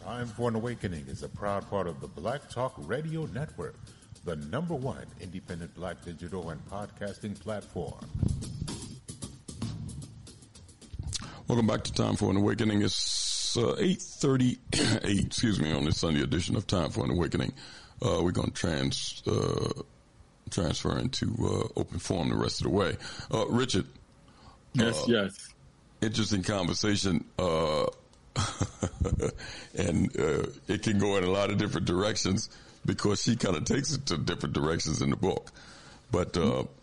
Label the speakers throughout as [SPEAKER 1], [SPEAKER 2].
[SPEAKER 1] Time for an Awakening is a proud part of the Black Talk Radio Network, the #1 independent black digital and podcasting platform.
[SPEAKER 2] Welcome back to Time for an Awakening. It's 8:38, on this Sunday edition of Time for an Awakening. We're going to transfer into open forum the rest of the way. Richard.
[SPEAKER 3] Yes.
[SPEAKER 2] Interesting conversation. And it can go in a lot of different directions because she kind of takes it to different directions in the book. But,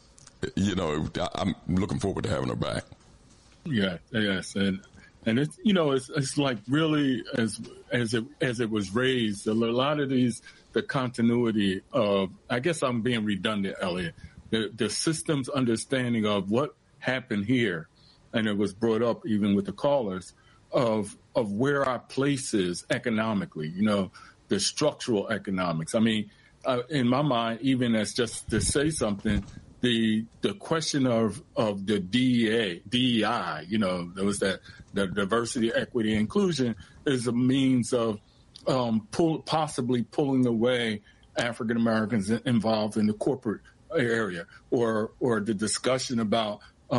[SPEAKER 2] I'm looking forward to having her back.
[SPEAKER 3] Yeah, yes. And it's, it's like really as it was raised, a lot of the continuity of, I guess I'm being redundant, Elliot, the system's understanding of what happened here. And it was brought up even with the callers of where our place is economically, the structural economics. I mean, in my mind, even as just to say something, the question of the DEI, there was the diversity, equity, inclusion is a means of possibly pulling away African Americans involved in the corporate area, or the discussion about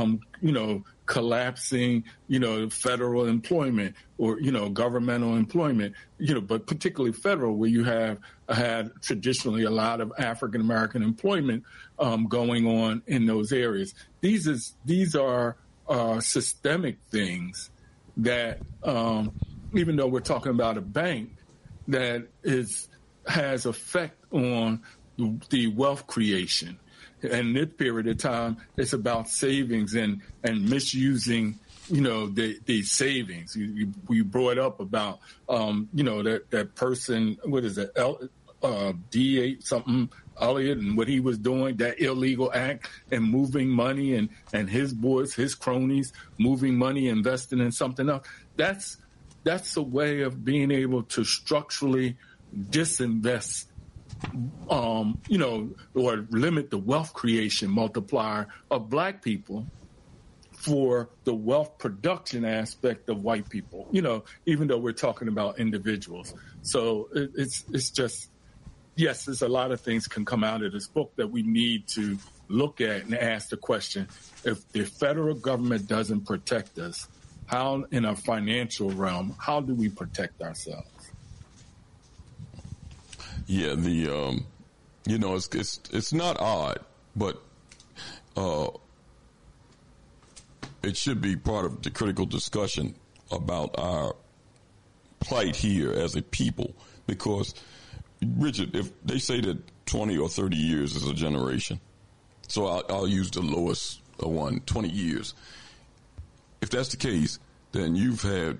[SPEAKER 3] collapsing, federal employment or, governmental employment, but particularly federal, where you have had traditionally a lot of African American employment going on in those areas. These are systemic things that, even though we're talking about a bank that has effect on the wealth creation. And this period of time, it's about savings and misusing, the savings. You brought up about, that person, what is it, D8 something, Elliot, and what he was doing, that illegal act, and moving money and his boys, his cronies, moving money, investing in something else. That's a way of being able to structurally disinvest or limit the wealth creation multiplier of black people for the wealth production aspect of white people, even though we're talking about individuals. So it's just, yes, there's a lot of things can come out of this book that we need to look at and ask the question, if the federal government doesn't protect us, how in a financial realm, how do we protect ourselves?
[SPEAKER 2] Yeah, it's not odd, but it should be part of the critical discussion about our plight here as a people. Because, Richard, if they say that 20 or 30 years is a generation, so I'll use the lowest one, 20 years. If that's the case, then you've had,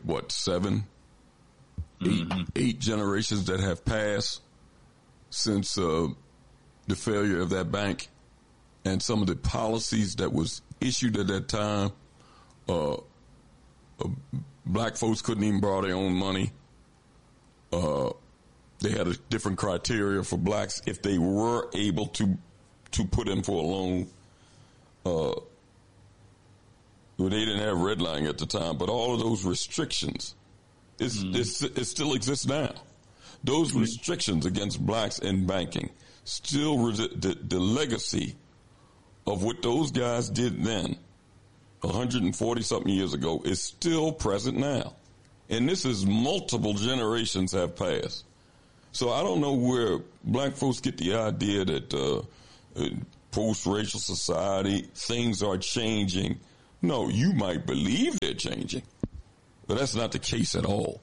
[SPEAKER 2] eight generations that have passed since the failure of that bank, and some of the policies that was issued at that time. Black folks couldn't even borrow their own money. They had a different criteria for blacks if they were able to put in for a loan. They didn't have redlining at the time, but all of those restrictions, it still exists now. Those restrictions against blacks in banking, still the legacy of what those guys did then, 140-something years ago, is still present now. And this is multiple generations have passed. So I don't know where black folks get the idea that post-racial society, things are changing. No, you might believe they're changing, but that's not the case at all.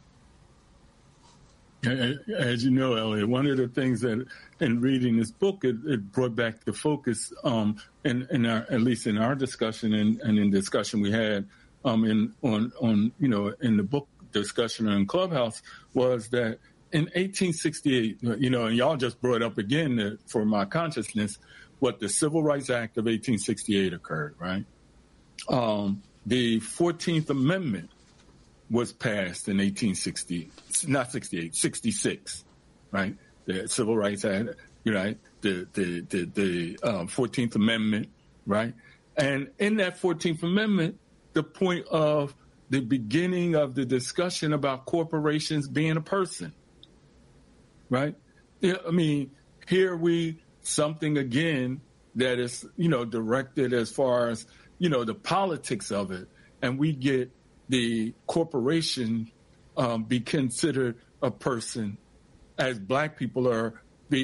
[SPEAKER 3] As you know, Elliot, one of the things that in reading this book, it brought back the focus, in our, at least in our discussion and in discussion we had, in the book discussion in Clubhouse, was that in 1868, and y'all just brought up again for my consciousness, what the Civil Rights Act of 1868 occurred, right? The 14th Amendment was passed in 66, right? The Civil Rights Act, right? The 14th Amendment, right? And in that 14th Amendment, the point of the beginning of the discussion about corporations being a person, right? Yeah, I mean, here something again that is, directed as far as, the politics of it, and we get the corporation be considered a person, as Black people are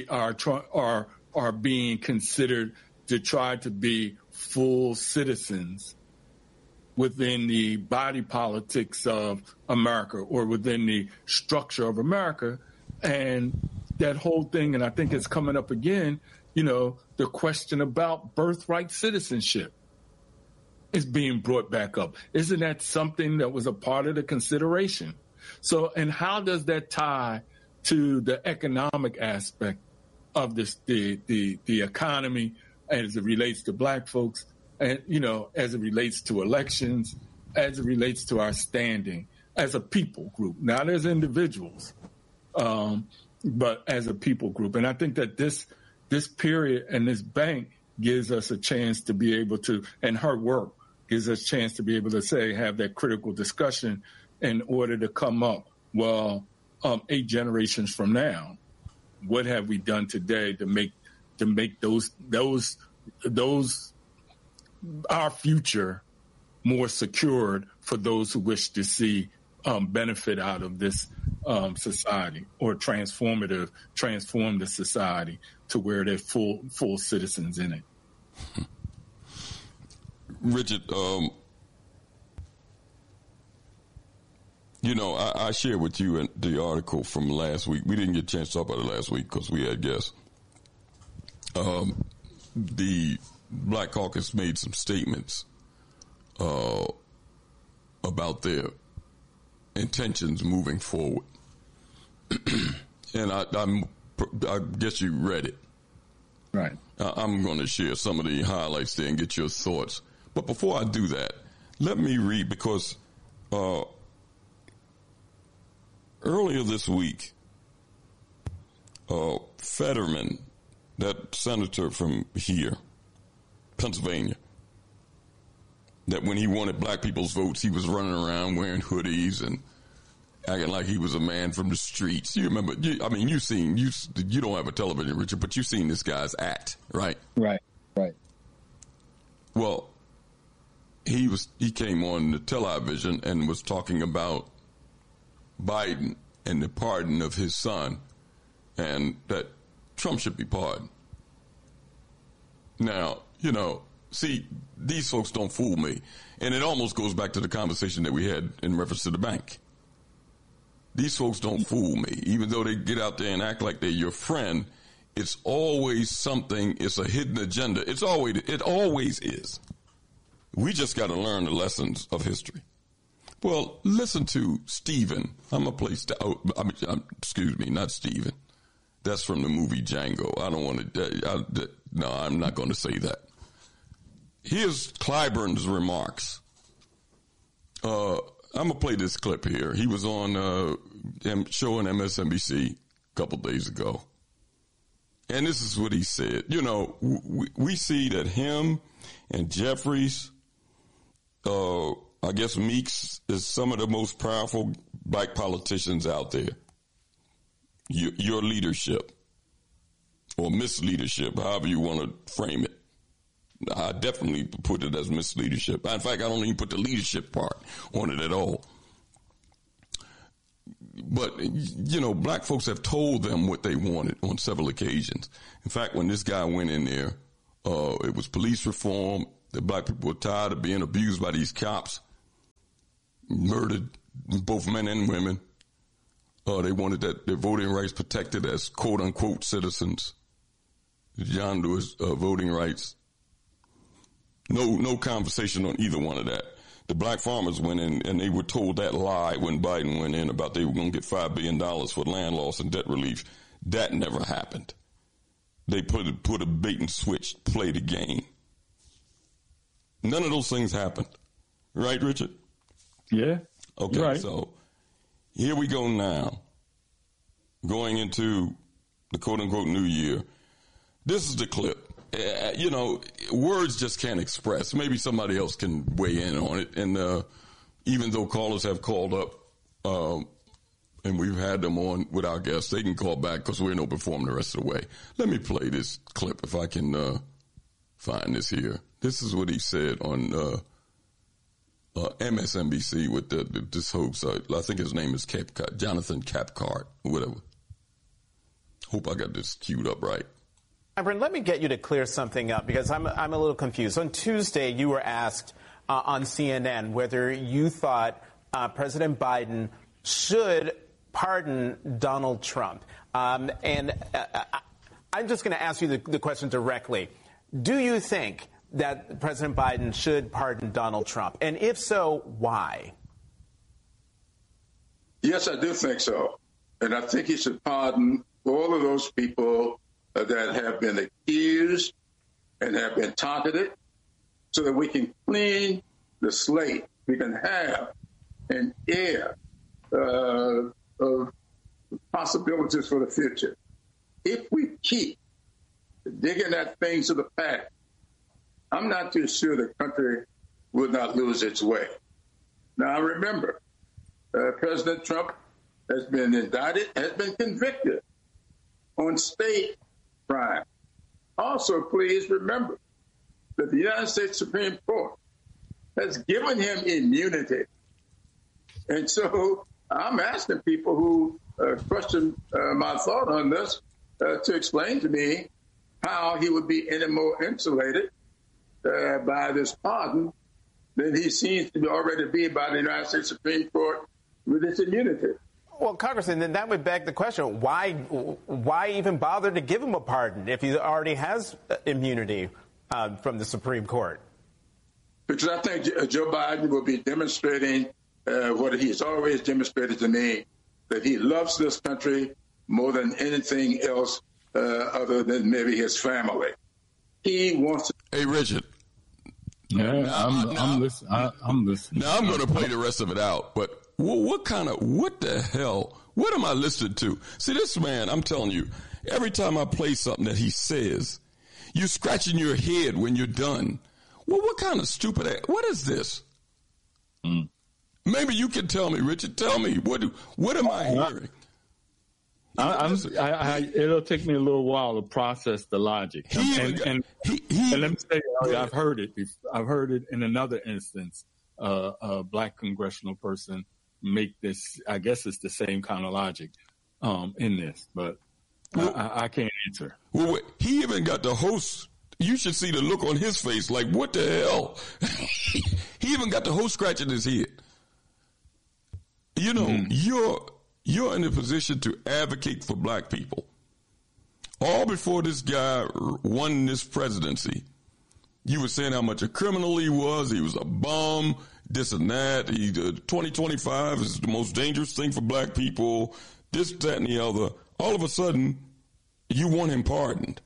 [SPEAKER 3] being considered to try to be full citizens within the body politics of America or within the structure of America. And that whole thing, and I think it's coming up again, the question about birthright citizenship is being brought back up. Isn't that something that was a part of the consideration? So, and how does that tie to the economic aspect of this, the economy as it relates to Black folks, and, as it relates to elections, as it relates to our standing as a people group, not as individuals, but as a people group. And I think that this period and this bank gives us a chance to be able to, and her work gives us a chance to be able to have that critical discussion in order to come up, 8 generations from now, what have we done today to make those our future more secured for those who wish to see benefit out of this society, or transform the society to where they're full citizens in it.
[SPEAKER 2] Richard, I shared with you the article from last week. We didn't get a chance to talk about it last week because we had guests. The Black Caucus made some statements about their intentions moving forward. And I guess you read it.
[SPEAKER 3] Right.
[SPEAKER 2] I'm going to share some of the highlights there and get your thoughts. But before I do that, let me read, because earlier this week, Fetterman, that senator from here, Pennsylvania, that when he wanted Black people's votes, he was running around wearing hoodies and acting like he was a man from the streets. You remember? You don't have a television, Richard, but you've seen this guy's act, right?
[SPEAKER 3] Right.
[SPEAKER 2] Well, he came on the television and was talking about Biden and the pardon of his son, and that Trump should be pardoned. Now, see, these folks don't fool me. And it almost goes back to the conversation that we had in reference to the bank. These folks don't fool me. Even though they get out there and act like they're your friend, it's always something. It's a hidden agenda. It always is. We just got to learn the lessons of history. Well, listen to Stephen. Excuse me, not Stephen. That's from the movie Django. I don't want to. No, I'm not going to say that. Here's Clyburn's remarks. I'm going to play this clip here. He was on a show on MSNBC a couple days ago. And this is what he said. We see that him and Jeffries, I guess Meeks, is some of the most powerful Black politicians out there. Your leadership, or misleadership, however you want to frame it. I definitely put it as misleadership. In fact, I don't even put the leadership part on it at all. But, Black folks have told them what they wanted on several occasions. In fact, when this guy went in there, it was police reform. The Black people were tired of being abused by these cops, murdered, both men and women. They wanted their voting rights protected as quote-unquote citizens. John Lewis voting rights. No conversation on either one of that. The Black farmers went in and they were told that lie when Biden went in about they were going to get $5 billion for land loss and debt relief. That never happened. They put a bait and switch, play the game. None of those things happened. Right, Richard?
[SPEAKER 3] Yeah.
[SPEAKER 2] Okay,
[SPEAKER 3] right.
[SPEAKER 2] So here we go now, going into the quote-unquote new year. This is the clip. Words just can't express. Maybe somebody else can weigh in on it. And even though callers have called up, and we've had them on with our guests, they can call back because we're no perform the rest of the way. Let me play this clip if I can find this here. This is what he said on MSNBC with this host. I think his name is Jonathan Cathcart, whatever. Hope I got this queued up right.
[SPEAKER 4] Brent, let me get you to clear something up because I'm a little confused. On Tuesday, you were asked on CNN whether you thought President Biden should pardon Donald Trump. I'm just going to ask you the question directly. Do you think that President Biden should pardon Donald Trump? And if so, why?
[SPEAKER 5] Yes, I do think so. And I think he should pardon all of those people that have been accused and have been targeted so that we can clean the slate. We can have an air of possibilities for the future. If we keep digging at things of the past, I'm not too sure the country will not lose its way. Now, remember, President Trump has been indicted, has been convicted on state crime. Also, please remember that the United States Supreme Court has given him immunity. And so I'm asking people who question my thought on this to explain to me how he would be any more insulated by this pardon than he seems to already be by the United States Supreme Court with its immunity.
[SPEAKER 4] Well, Congressman, then that would beg the question, why even bother to give him a pardon if he already has immunity from the Supreme Court?
[SPEAKER 5] Because I think Joe Biden will be demonstrating what he has always demonstrated to me, that he loves this country more than anything else other than maybe his family. He wants to...
[SPEAKER 2] Hey, Richard.
[SPEAKER 3] Yeah, I'm listening. I'm listening.
[SPEAKER 2] Now I'm going to play the rest of it out, but what the hell, what am I listening to? See, this man, I'm telling you, every time I play something that he says, you're scratching your head when you're done. Well, what kind of stupid, what is this? Maybe you can tell me, Richard, tell me, what am I hearing?
[SPEAKER 3] It'll take me a little while to process the logic. And let me say, I've heard it. I've heard it in another instance. A black congressional person make this. I guess it's the same kind of logic in this, but I can't answer.
[SPEAKER 2] Well, he even got the host. You should see the look on his face, like what the hell? He even got the host scratching his head. You know, you're in a position to advocate for black people. All before this guy won this presidency, you were saying how much a criminal he was a bum, this and that. 2025 is the most dangerous thing for black people, this, that, and the other. All of a sudden, you want him pardoned.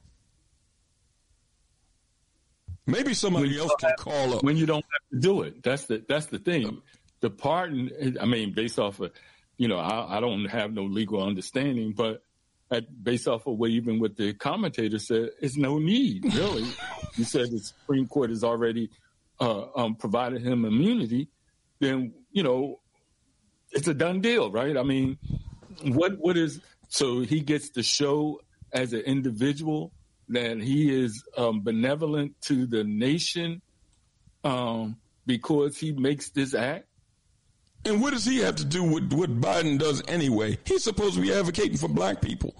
[SPEAKER 2] Maybe somebody else can call up.
[SPEAKER 3] When you don't have to do it. That's the thing. The pardon, I mean, based off of, I don't have no legal understanding, but based off of even what the commentator said, it's no need, really. You said the Supreme Court has already provided him immunity, then, it's a done deal, right? I mean, so he gets to show as an individual that he is benevolent to the nation because he makes this act?
[SPEAKER 2] And what does he have to do with what Biden does anyway? He's supposed to be advocating for black people.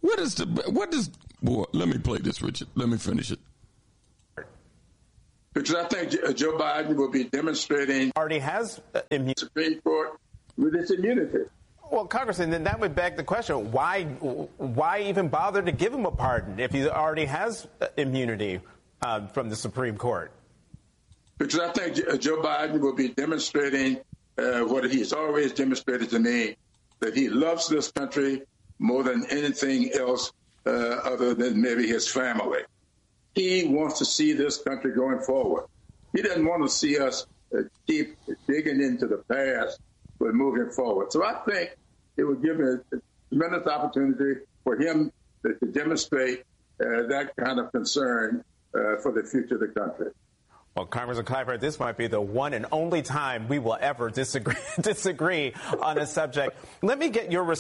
[SPEAKER 2] Boy, let me play this, Richard. Let me finish it.
[SPEAKER 5] Because I think Joe Biden will be demonstrating...
[SPEAKER 4] Already has immunity.
[SPEAKER 5] Supreme Court with its immunity.
[SPEAKER 4] Well, Congressman, then that would beg the question, why even bother to give him a pardon if he already has immunity from the Supreme Court?
[SPEAKER 5] Because I think Joe Biden will be demonstrating what he's always demonstrated to me, that he loves this country more than anything else other than maybe his family. He wants to see this country going forward. He doesn't want to see us keep digging into the past, but moving forward. So I think it would give a tremendous opportunity for him to demonstrate that kind of concern for the future of the country.
[SPEAKER 4] Well, Congressman Clyburn, this might be the one and only time we will ever disagree on a subject. Let me get your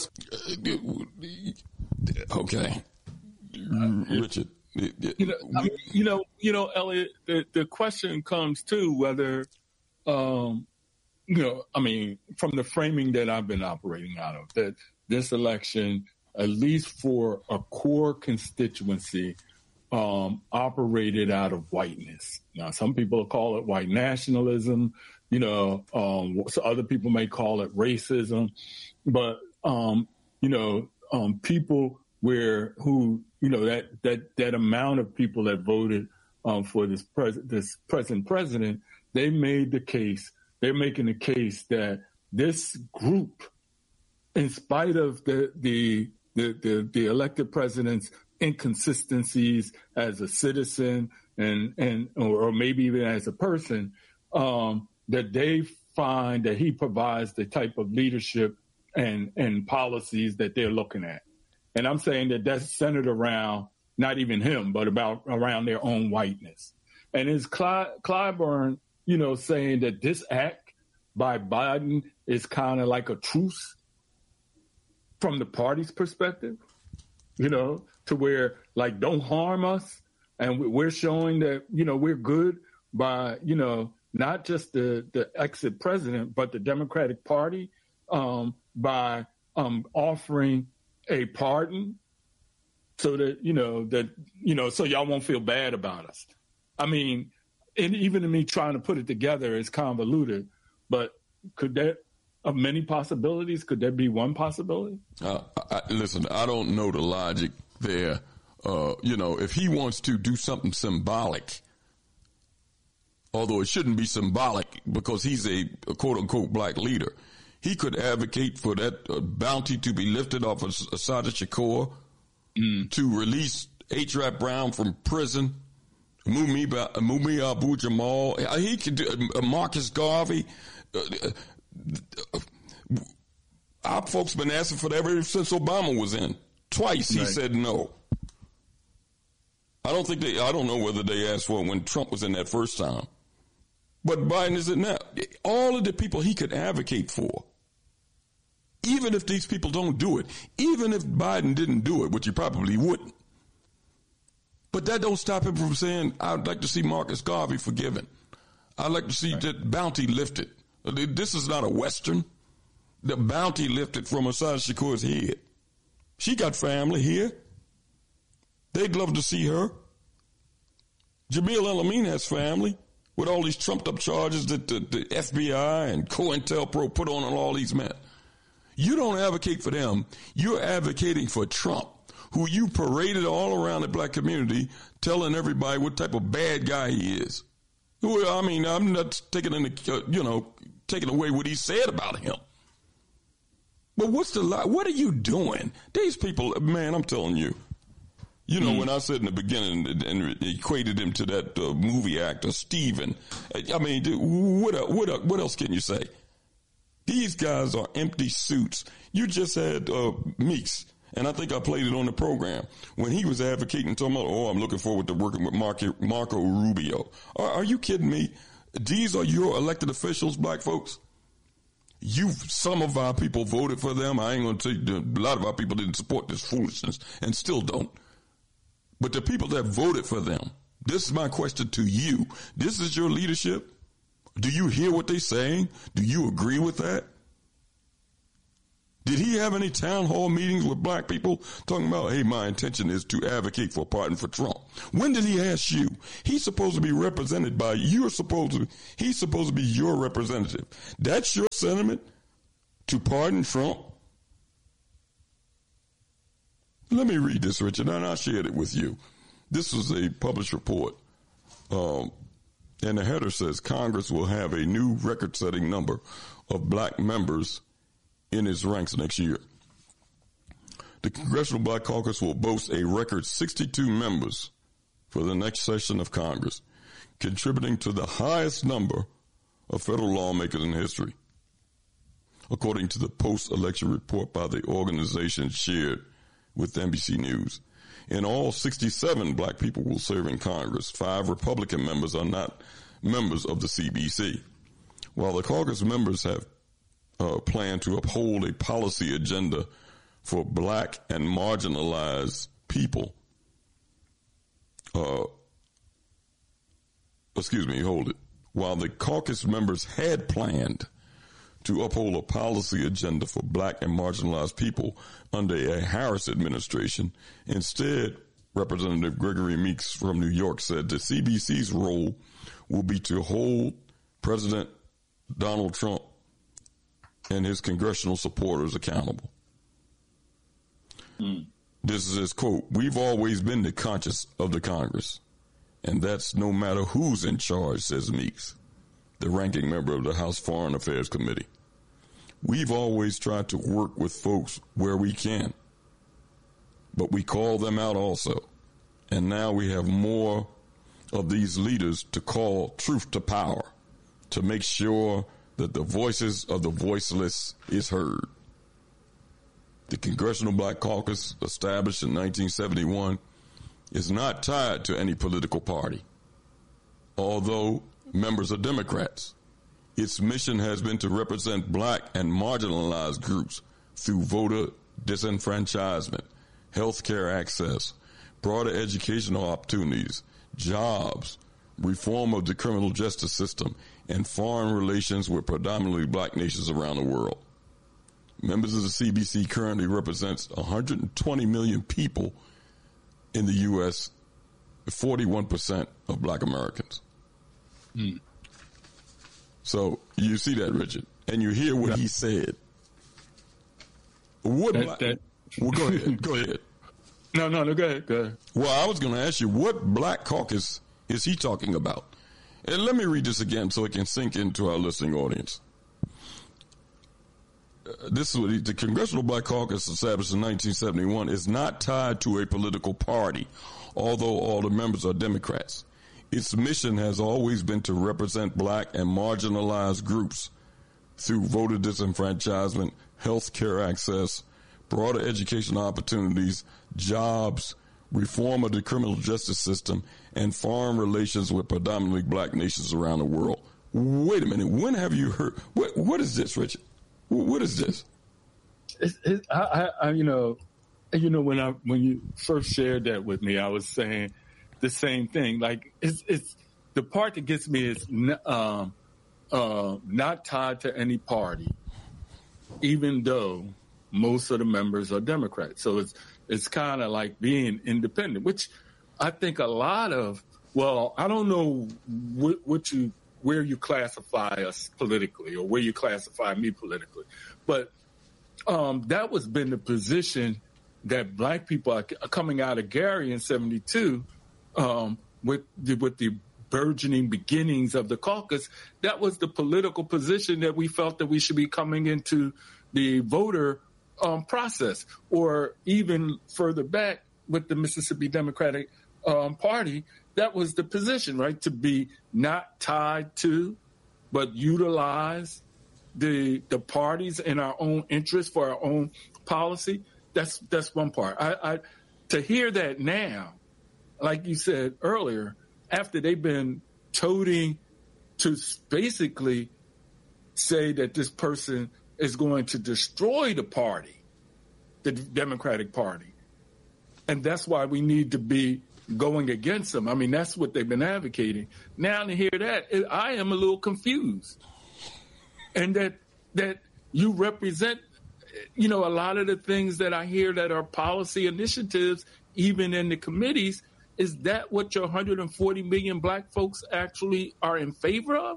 [SPEAKER 2] okay, Richard.
[SPEAKER 3] Elliot. The question comes to whether, from the framing that I've been operating out of, that this election, at least for a core constituency, operated out of whiteness. Now, some people call it white nationalism, so other people may call it racism, but, people that amount of people that voted for this present president, they're making the case that this group, in spite of the elected president's inconsistencies as a citizen or maybe even as a person, that they find that he provides the type of leadership and policies that they're looking at. And I'm saying that that's centered around not even him, but around their own whiteness. And is Clyburn, saying that this act by Biden is kind of like a truce from the party's perspective, to where, like, don't harm us. And we're showing that, we're good by, not just the exit president, but the Democratic Party by offering a pardon so that, so y'all won't feel bad about us. I mean, and even in me trying to put it together is convoluted, but could there, of many possibilities, could there be one possibility?
[SPEAKER 2] Listen, I don't know the logic there. If he wants to do something symbolic, although it shouldn't be symbolic because he's a quote unquote black leader, he could advocate for that bounty to be lifted off of Assata Shakur, to release H. Rap Brown from prison, Mumia Abu-Jamal. He could do Marcus Garvey. Our folks been asking for that ever since Obama was in. Twice he said no. I don't know whether they asked for it when Trump was in that first time. But Biden is it now. All of the people he could advocate for, even if these people don't do it, even if Biden didn't do it, which he probably wouldn't. But that don't stop him from saying, I'd like to see Marcus Garvey forgiven. I'd like to see that bounty lifted. This is not a Western. The bounty lifted from Assata Shakur's head. She got family here. They'd love to see her. Jamil El-Amin has family with all these trumped-up charges that the FBI and COINTELPRO put on all these men. You don't advocate for them. You're advocating for Trump, who you paraded all around the black community, telling everybody what type of bad guy he is. Well, I mean, I'm not taking away what he said about him. But what are you doing? These people, man, I'm telling you. When I said in the beginning and equated him to that movie actor, Steven, I mean, what else can you say? These guys are empty suits. You just had Meeks, and I think I played it on the program, when he was advocating, talking about, I'm looking forward to working with Marco Rubio. Are you kidding me? These are your elected officials, black folks? Some of our people voted for them. I ain't going to tell you, a lot of our people didn't support this foolishness and still don't. But the people that voted for them, this is my question to you. This is your leadership. Do you hear what they're saying? Do you agree with that? Did he have any town hall meetings with black people talking about, hey, my intention is to advocate for a pardon for Trump? When did he ask you? He's supposed to be represented by you. He's supposed to be your representative. That's your sentiment to pardon Trump? Let me read this, Richard, and I shared it with you. This was a published report. And the header says Congress will have a new record-setting number of black members in its ranks next year. The Congressional Black Caucus will boast a record 62 members for the next session of Congress, contributing to the highest number of federal lawmakers in history, according to the post-election report by the organization shared with NBC News. In all, 67 black people will serve in Congress. 5 Republican members are not members of the CBC. While the caucus members have planned to uphold a policy agenda for black and marginalized people, While the caucus members had planned to uphold a policy agenda for black and marginalized people under a Harris administration, instead, Representative Gregory Meeks from New York said the CBC's role will be to hold President Donald Trump and his congressional supporters accountable. This is his quote: "We've always been the conscience of the Congress, and that's no matter who's in charge," says Meeks, the ranking member of the House Foreign Affairs Committee. "We've always tried to work with folks where we can, but we call them out also. And now we have more of these leaders to call truth to power, to make sure that the voices of the voiceless is heard." The Congressional Black Caucus, established in 1971, is not tied to any political party. Although members are Democrats, its mission has been to represent black and marginalized groups through voter disenfranchisement, health care access, broader educational opportunities, jobs, reform of the criminal justice system, and foreign relations with predominantly black nations around the world. Members of the CBC currently represents 120 million people in the U.S., 41% of black Americans. So you see that, Richard, and you hear what he said. Well, go ahead. Go ahead.
[SPEAKER 3] No, go ahead.
[SPEAKER 2] Well, I was going to ask you, what black caucus is he talking about? And let me read this again so it can sink into our listening audience. This is what the Congressional Black Caucus, established in 1971, is not tied to a political party, although all the members are Democrats. Its mission has always been to represent black and marginalized groups through voter disenfranchisement, health care access, broader education opportunities, jobs, reform of the criminal justice system, and foreign relations with predominantly black nations around the world. Wait a minute. When have you heard? What is this, Richard? What is this? When you first shared that with me, I was saying the same thing. Like it's the part that gets me is not tied to any party, even though most of the members are Democrats. So it's kind of like being independent, which I think a lot of. Well, I don't know where you classify us politically or where you classify me politically. But that was been the position that black people are coming out of Gary in 72 with the burgeoning beginnings of the caucus. That was the political position that we felt that we should be coming into the voter process, or even further back with the Mississippi Democratic Party. That was the position, right? To be not tied to, but utilize the parties in our own interest for our own policy. That's one part. To hear that now, like you said earlier, after they've been toting to basically say that this person is going to destroy the party, the Democratic Party, and that's why we need to be going against them. I mean, that's what they've been advocating. Now to hear that, I am a little confused. And that you represent, a lot of the things that I hear that are policy initiatives, even in the committees, is that what your 140 million black folks actually are in favor of?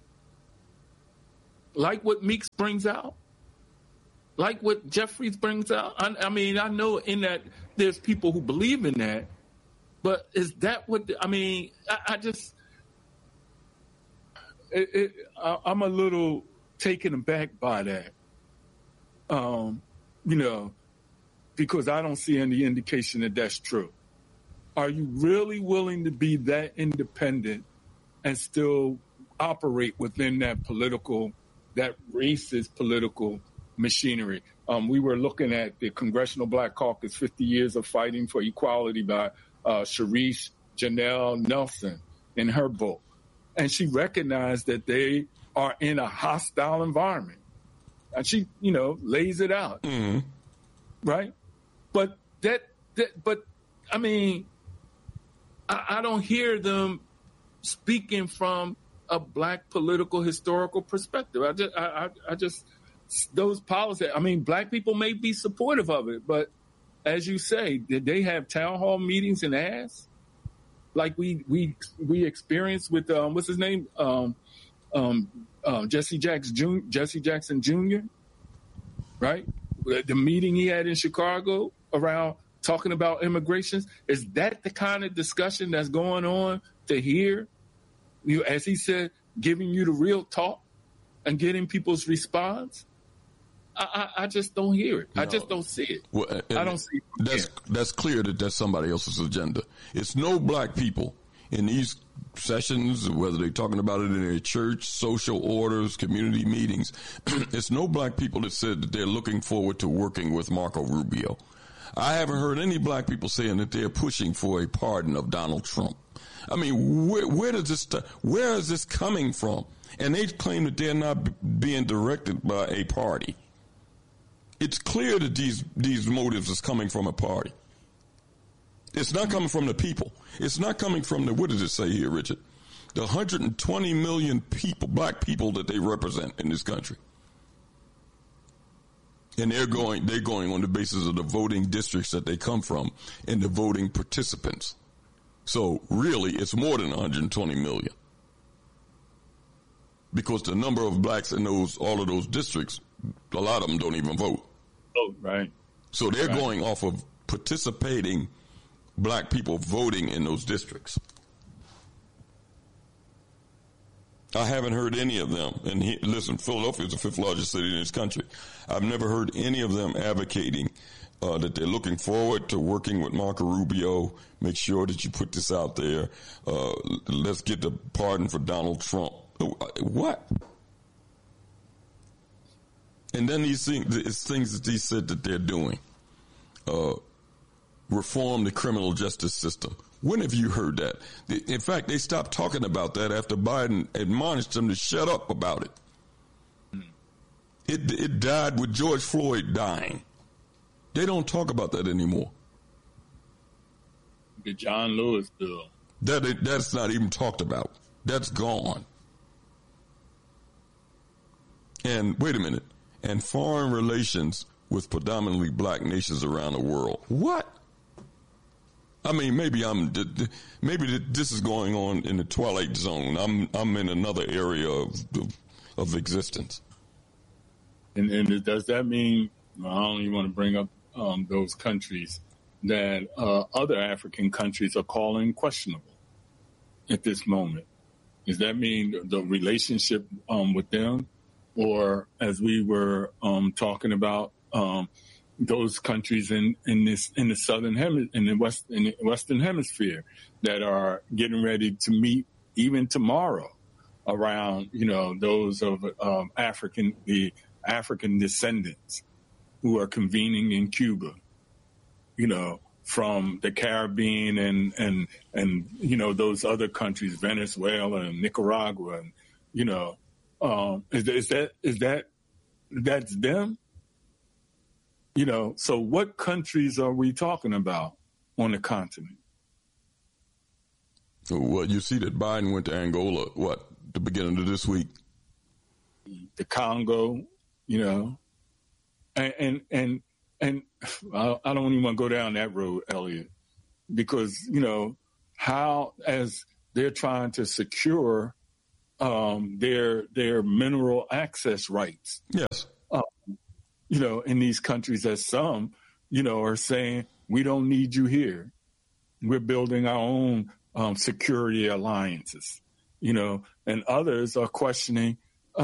[SPEAKER 2] Like what Meeks brings out? Like what Jeffries brings out? I mean, I know in that there's people who believe in that, but is that what, I'm a little taken aback by that, because I don't see any indication that that's true. Are you really willing to be that independent and still operate within that racist political machinery? We were looking at the Congressional Black Caucus, 50 Years of Fighting for Equality by Sharice Janelle Nelson in her book.
[SPEAKER 3] and she recognized that they are in a hostile environment. And she, lays it out, right? But I mean, I don't hear them speaking from a Black political historical perspective. I just those policies. I mean, Black people may be supportive of it, but as you say, did they have town hall meetings and ask like we experienced with what's his name, Jesse Jackson Jr. Right? The meeting he had in Chicago around talking about immigration. Is that the kind of discussion that's going on to hear? As he said, giving you the real talk and getting people's response? I just don't hear it. I just don't see it.
[SPEAKER 2] Well,
[SPEAKER 3] I don't see it.
[SPEAKER 2] That's clear that that's somebody else's agenda. It's no Black people in these sessions, whether they're talking about it in their church, social orders, community meetings. It's no Black people that said that they're looking forward to working with Marco Rubio. I haven't heard any Black people saying that they're pushing for a pardon of Donald Trump. I mean, where is this coming from? And they claim that they're not being directed by a party. It's clear that these motives is coming from a party. It's not coming from the people. It's not coming from what does it say here, Richard? The 120 million people, Black people that they represent in this country. And they're going on the basis of the voting districts that they come from and the voting participants. So really, it's more than 120 million. Because the number of Blacks in all of those districts, a lot of them don't even vote.
[SPEAKER 3] Oh, right.
[SPEAKER 2] So they're going off of participating Black people voting in those districts. I haven't heard any of them. And listen, Philadelphia is the 5th largest city in this country. I've never heard any of them advocating that they're looking forward to working with Marco Rubio. Make sure that you put this out there. Let's get the pardon for Donald Trump. What? And then these things that he said that they're doing. Reform the criminal justice system. When have you heard that? In fact, they stopped talking about that after Biden admonished them to shut up about it. It died with George Floyd dying. They don't talk about that anymore.
[SPEAKER 3] The John Lewis bill.
[SPEAKER 2] That's not even talked about. That's gone. And wait a minute. And foreign relations with predominantly Black nations around the world. What? I mean, maybe this is going on in the twilight zone. I'm in another area of existence.
[SPEAKER 3] And does that mean, I don't even want to bring up those countries that other African countries are calling questionable at this moment? Does that mean the relationship with them, or as we were talking about, those countries in the southern in the Western Hemisphere that are getting ready to meet even tomorrow around those of the African descendants who are convening in Cuba, from the Caribbean and those other countries, Venezuela and Nicaragua, and that's them. So what countries are we talking about on the continent?
[SPEAKER 2] Well, you see that Biden went to Angola, the beginning of this week?
[SPEAKER 3] The Congo, and I don't even want to go down that road, Elliot, because, how, as they're trying to secure their mineral access rights.
[SPEAKER 2] Yes.
[SPEAKER 3] In these countries, as some, are saying, we don't need you here. We're building our own security alliances, and others are questioning,